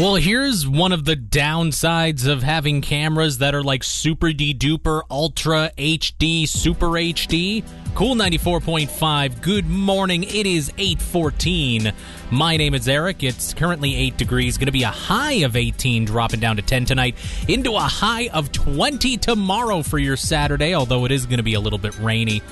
Well, here's one of the downsides of having cameras that are like super de-duper, ultra HD, super HD. Cool 94.5, good morning. It is 8:14. My name is Eric. It's currently 8 degrees. Going to be a high of 18, dropping down to 10 tonight, into a high of 20 tomorrow for your Saturday, although it is going to be a little bit rainy.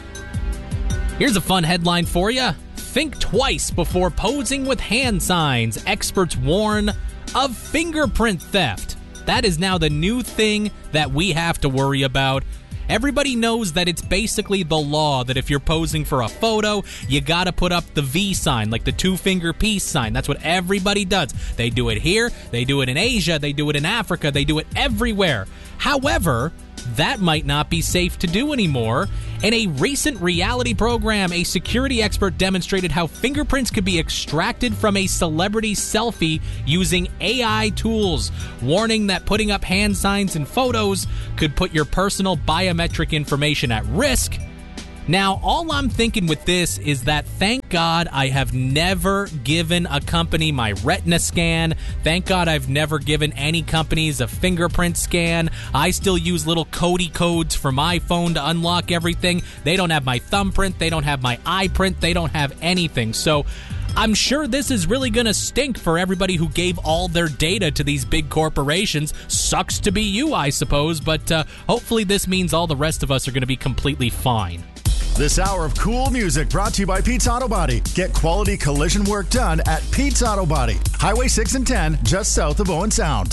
Here's a fun headline for you. Think twice before posing with hand signs. Experts warn of fingerprint theft. That is now the new thing that we have to worry about. Everybody knows that it's basically the law that if you're posing for a photo, you gotta put up the V sign, like the two-finger peace sign. That's what everybody does. They do it here, they do it in Asia, they do it in Africa, they do it everywhere. However, that might not be safe to do anymore. In a recent reality program, a security expert demonstrated how fingerprints could be extracted from a celebrity selfie using AI tools, warning that putting up hand signs in photos could put your personal biometric information at risk. Now, all I'm thinking with this is that thank God I have never given a company my retina scan. Thank God I've never given any companies a fingerprint scan. I still use little Cody codes for my phone to unlock everything. They don't have my thumbprint. They don't have my eye print. They don't have anything. So I'm sure this is really going to stink for everybody who gave all their data to these big corporations. Sucks to be you, I suppose, but hopefully this means all the rest of us are going to be completely fine. This hour of cool music brought to you by Pete's Auto Body. Get quality collision work done at Pete's Auto Body. Highway 6 and 10, just south of Owen Sound.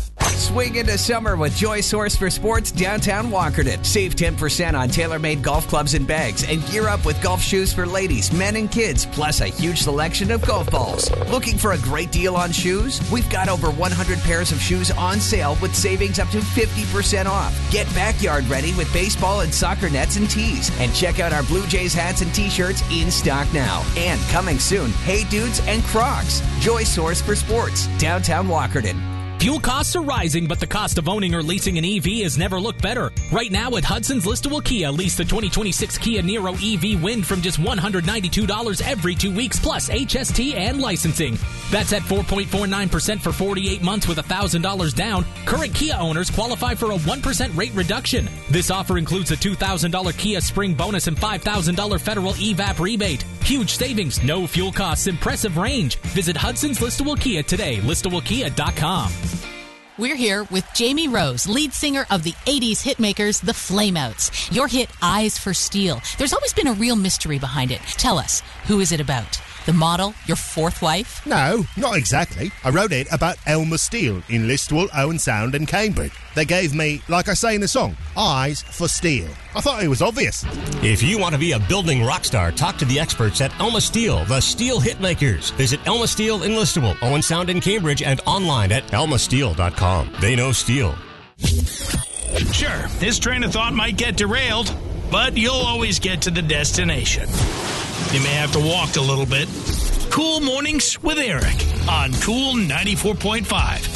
Swing into summer with Joy Source for Sports downtown Walkerton. Save 10% on tailor-made golf clubs and bags and gear up with golf shoes for ladies, men, and kids, plus a huge selection of golf balls. Looking for a great deal on shoes? We've got over 100 pairs of shoes on sale with savings up to 50% off. Get backyard ready with baseball and soccer nets and tees. And check out our Blue Jays hats and t-shirts in stock now. And coming soon, Hey Dudes and Crocs. Joy Source for Sports, downtown Walkerton. Fuel costs are rising, but the cost of owning or leasing an EV has never looked better. Right now at Hudson's Listowel Kia, lease the 2026 Kia Niro EV Wind from just $192 every 2 weeks, plus HST and licensing. That's at 4.49% for 48 months with $1,000 down. Current Kia owners qualify for a 1% rate reduction. This offer includes a $2,000 Kia Spring bonus and $5,000 federal EVAP rebate. Huge savings, no fuel costs, impressive range. Visit Hudson's Listowel Kia today, listowelkia.com. We're here with Jamie Rose, lead singer of the 80s hitmakers, the Flameouts. Your hit, Eyes for Steel. There's always been a real mystery behind it. Tell us, who is it about? The model, your fourth wife? No, not exactly. I wrote it about Elmer Steele in Listowel, Owen Sound and Cambridge. They gave me, like I say in the song, Eyes for Steel. I thought it was obvious. If you want to be a building rock star, talk to the experts at Elma Steel, the Steel Hitmakers. Visit Elma Steel in Listowel, Owen Sound in Cambridge, and online at elmasteel.com. They know steel. Sure, this train of thought might get derailed, but you'll always get to the destination. You may have to walk a little bit. Cool Mornings with Eric on Cool 94.5.